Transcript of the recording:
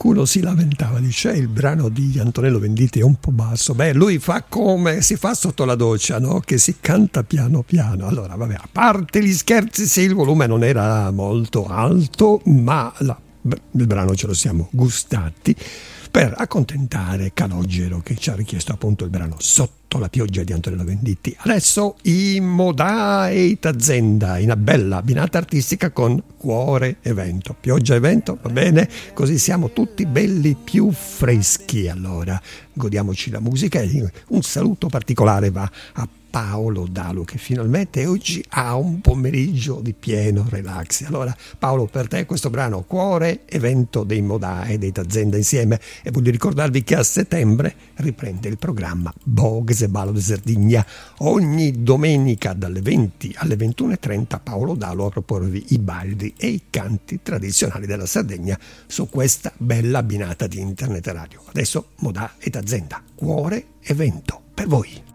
qualcuno si lamentava, dice il brano di Antonello Venditti è un po' basso. Beh, lui fa come si fa sotto la doccia, no? Che si canta piano piano. Allora, vabbè, a parte gli scherzi, sì, il volume non era molto alto, ma il brano ce lo siamo gustati per accontentare Calogero, che ci ha richiesto appunto il brano Sotto la pioggia di Antonello Venditti. Adesso i Modà e i Tazenda, una bella abbinata artistica con Cuore e Vento. Pioggia e vento, va bene? Così siamo tutti belli più freschi. Allora, godiamoci la musica e un saluto particolare va a Paolo Dalu, che finalmente oggi ha un pomeriggio di pieno relax. Allora Paolo, per te questo brano Cuore e Vento dei Modà e dei Tazenda insieme, e voglio ricordarvi che a settembre riprende il programma Bogues e Ballo di Sardegna ogni domenica dalle 20 alle 21:30. Paolo Dalu a proporvi i balli e i canti tradizionali della Sardegna su questa bella abbinata di internet radio. Adesso Modà e Tazenda, Cuore e Vento per voi.